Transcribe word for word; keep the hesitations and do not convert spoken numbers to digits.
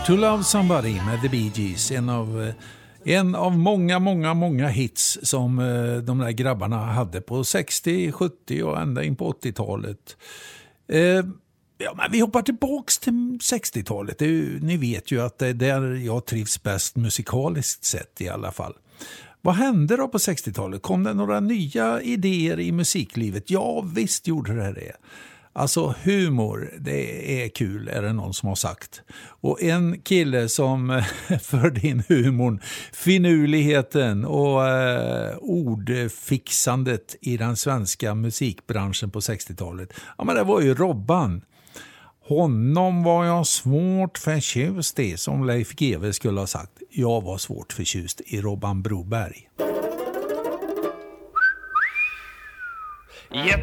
To Love Somebody med The Bee Gees, en av, en av många, många, många hits som de där grabbarna hade på sextio, sjuttio och ända in på åttiotalet. Eh, ja, men vi hoppar tillbaks till sextiotalet. Det är ju, ni vet ju att det är där jag trivs bäst musikaliskt sett i alla fall. Vad hände då på sextiotalet? Kom det några nya idéer i musiklivet? Ja, visst gjorde det det. Alltså humor, det är kul, är det någon som har sagt. Och en kille som förde in humorn, finurligheten och eh, ordfixandet i den svenska musikbranschen på sextiotalet. Ja, men det var ju Robban. Honom var jag svårt förtjust i, som Leif G W skulle ha sagt. Jag var svårt förtjust i Robban Broberg. Yep.